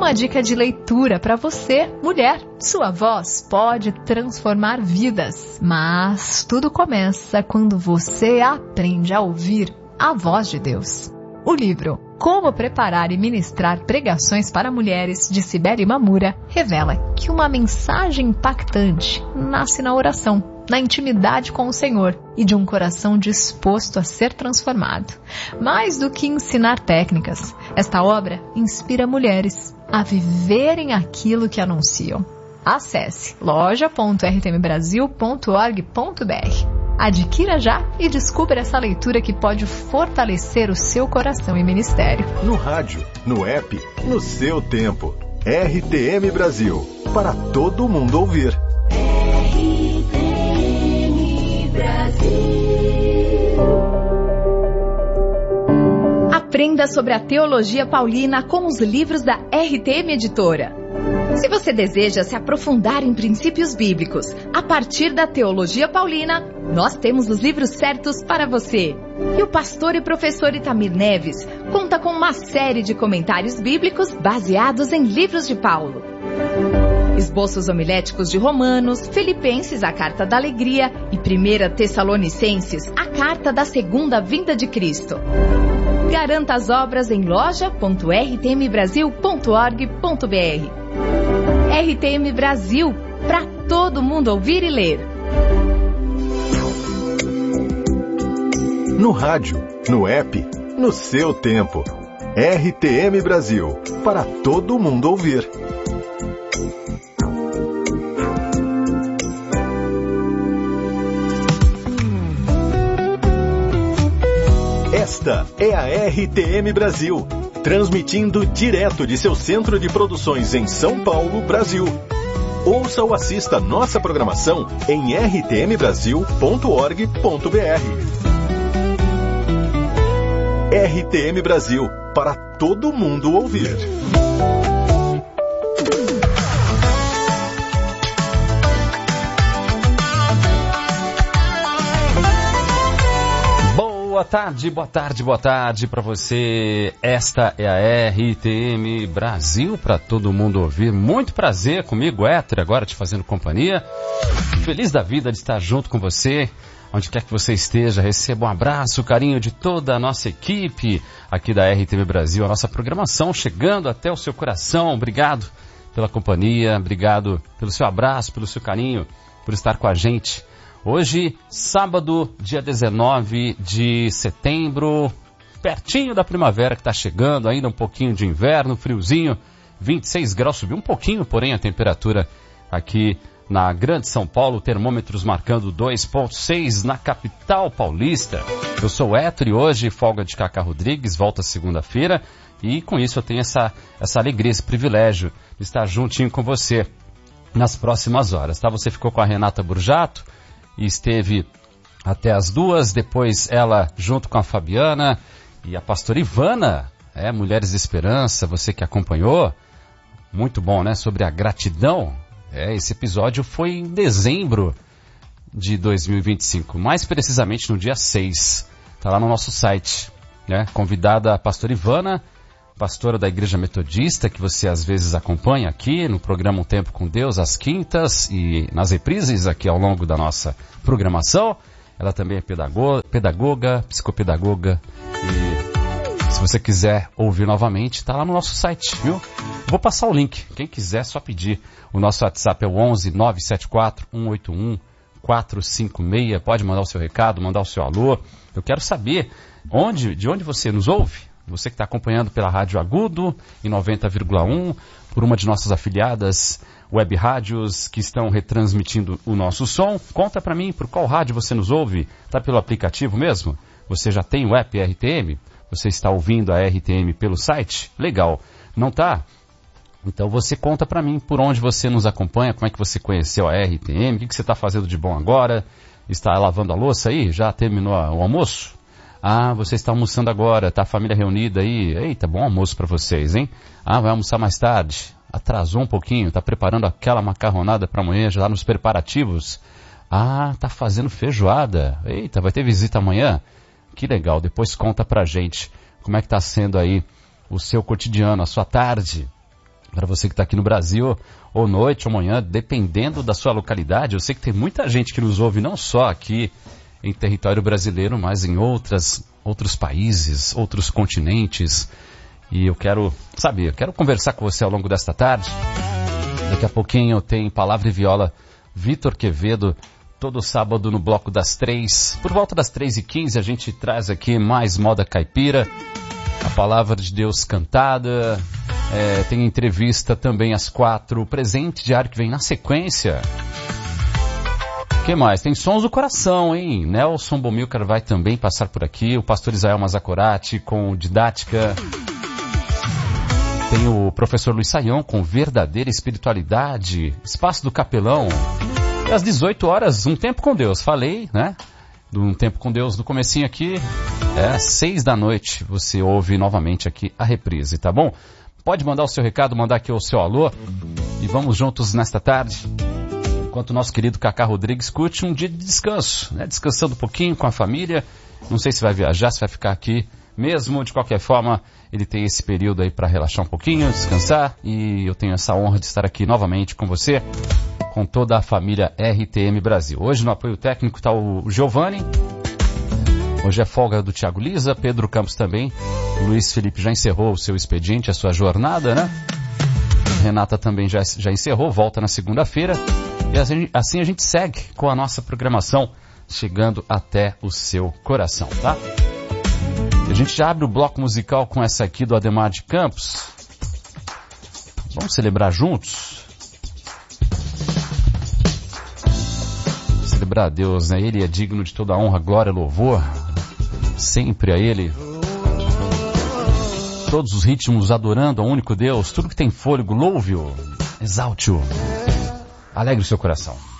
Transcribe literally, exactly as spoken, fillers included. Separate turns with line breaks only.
uma dica de leitura para você, mulher. Sua voz pode transformar vidas, mas tudo começa quando você aprende a ouvir a voz de Deus. O livro Como Preparar e Ministrar Pregações para Mulheres, de Cibele Mamura, revela que uma mensagem impactante nasce na oração, na intimidade com o Senhor e de um coração disposto a ser transformado. Mais do que ensinar técnicas, esta obra inspira mulheres a viverem aquilo que anunciam. Acesse loja ponto r t m brasil ponto org ponto b r. Adquira já e descubra essa leitura que pode fortalecer o seu coração e ministério.
No rádio, no app, no seu tempo. R T M Brasil, para todo mundo ouvir.
R T M Brasil.
Aprenda sobre a teologia paulina com os livros da R T M Editora. Se você deseja se aprofundar em princípios bíblicos a partir da teologia paulina, nós temos os livros certos para você. E o pastor e professor Itamir Neves conta com uma série de comentários bíblicos baseados em livros de Paulo. Esboços homiléticos de Romanos, Filipenses, a Carta da Alegria e primeira Tessalonicenses, a Carta da Segunda Vinda de Cristo. Garanta as obras em loja ponto r t m brasil ponto org ponto b r. R T M Brasil, para todo mundo ouvir e ler.
No rádio, no app, no seu tempo. R T M Brasil, para todo mundo ouvir. Esta é a R T M Brasil, transmitindo direto de seu centro de produções em São Paulo, Brasil. Ouça ou assista nossa programação em r t m brasil ponto org ponto b r. R T M Brasil, para todo mundo ouvir.
Boa tarde, boa tarde, boa tarde para você. Esta é a R T M Brasil, para todo mundo ouvir. Muito prazer comigo, Héctor, agora te fazendo companhia. Feliz da vida de estar junto com você, onde quer que você esteja. Receba um abraço, carinho de toda a nossa equipe aqui da R T M Brasil, a nossa programação chegando até o seu coração. Obrigado pela companhia, obrigado pelo seu abraço, pelo seu carinho, por estar com a gente. Hoje, sábado, dia dezenove de setembro, pertinho da primavera que está chegando, ainda um pouquinho de inverno, friozinho, vinte e seis graus, subiu um pouquinho, porém a temperatura aqui na Grande São Paulo, termômetros marcando dois ponto seis na capital paulista. Eu sou o Héctor e hoje, folga de Cacá Rodrigues, volta segunda-feira, e com isso eu tenho essa, essa alegria, esse privilégio de estar juntinho com você nas próximas horas, tá? Você ficou com a Renata Burjato e esteve até as duas, depois ela junto com a Fabiana e a pastora Ivana, é, Mulheres de Esperança, você que acompanhou, muito bom, né, sobre a gratidão. É, esse episódio foi em dezembro de dois mil e vinte e cinco, mais precisamente no dia seis, tá lá no nosso site, né, convidada a pastora Ivana, pastora da Igreja Metodista, que você às vezes acompanha aqui no programa Um Tempo com Deus, às quintas e nas reprises aqui ao longo da nossa programação. Ela também é pedagoga, pedagoga psicopedagoga, e se você quiser ouvir novamente, está lá no nosso site, viu? Vou passar o link, quem quiser é só pedir. O nosso WhatsApp é o onze nove sete quatro um oito um quatro cinco seis, pode mandar o seu recado, mandar o seu alô. Eu quero saber onde, de onde você nos ouve. Você que está acompanhando pela Rádio Agudo, em noventa vírgula um, por uma de nossas afiliadas web rádios que estão retransmitindo o nosso som, conta para mim por qual rádio você nos ouve. Está pelo aplicativo mesmo? Você já tem o app R T M? Você está ouvindo a R T M pelo site? Legal. Não está? Então você conta para mim por onde você nos acompanha, como é que você conheceu a R T M, o que, que você está fazendo de bom agora? Está lavando a louça aí? Já terminou o almoço? Ah, você está almoçando agora, tá a família reunida aí. Eita, bom almoço para vocês, hein? Ah, vai almoçar mais tarde. Atrasou um pouquinho, tá preparando aquela macarronada para amanhã, já lá nos preparativos. Ah, tá fazendo feijoada. Eita, vai ter visita amanhã? Que legal, depois conta pra gente como é que tá sendo aí o seu cotidiano, a sua tarde. Para você que está aqui no Brasil, ou noite, ou manhã, dependendo da sua localidade. Eu sei que tem muita gente que nos ouve não só aqui em território brasileiro, mas em outras, outros países, outros continentes. E eu quero, sabe, eu quero conversar com você ao longo desta tarde. Daqui a pouquinho tem Palavra e Viola Vitor Quevedo, todo sábado no bloco das três. Por volta das três e quinze a gente traz aqui mais moda caipira, a Palavra de Deus cantada. É, tem entrevista também às quatro, o presente diário que vem na sequência. O que mais? Tem Sons do Coração, hein? Nelson Bomilcar vai também passar por aqui, o pastor Israel Mazacorati com didática. Tem o professor Luiz Saião com Verdadeira Espiritualidade, Espaço do Capelão. E às dezoito horas, Um Tempo com Deus. Falei, né? Do Um Tempo com Deus no comecinho aqui. É às seis da noite, você ouve novamente aqui a reprise, tá bom? Pode mandar o seu recado, mandar aqui o seu alô. E vamos juntos nesta tarde, enquanto o nosso querido Cacá Rodrigues curte um dia de descanso, né? Descansando um pouquinho com a família. Não sei se vai viajar, se vai ficar aqui mesmo. De qualquer forma, ele tem esse período aí para relaxar um pouquinho, descansar. E eu tenho essa honra de estar aqui novamente com você, com toda a família R T M Brasil. Hoje no apoio técnico está o Giovanni. Hoje é folga do Thiago Lisa, Pedro Campos também. O Luiz Felipe já encerrou o seu expediente, a sua jornada, né? Renata também já, já encerrou, volta na segunda-feira. E assim, assim a gente segue com a nossa programação, chegando até o seu coração, tá? E a gente já abre o bloco musical com essa aqui do Ademar de Campos. Vamos celebrar juntos? Celebrar a Deus, né? Ele é digno de toda a honra, glória e louvor. Sempre a Ele. Todos os ritmos adorando ao único Deus. Tudo que tem fôlego, louve-o, exalte-o. Alegre o seu coração.